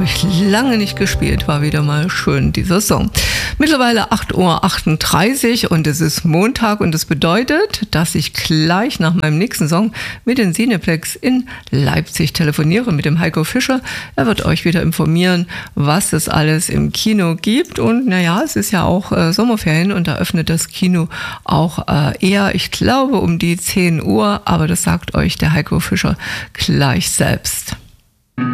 habe ich lange nicht gespielt, war wieder mal schön, dieser Song. Mittlerweile 8:38 Uhr und es ist Montag und das bedeutet, dass ich gleich nach meinem nächsten Song mit den Cineplex in Leipzig telefoniere, mit dem Heiko Fischer. Er wird euch wieder informieren, was es alles im Kino gibt und naja, es ist ja auch Sommerferien und da öffnet das Kino auch eher, ich glaube, um die 10 Uhr, aber das sagt euch der Heiko Fischer gleich selbst.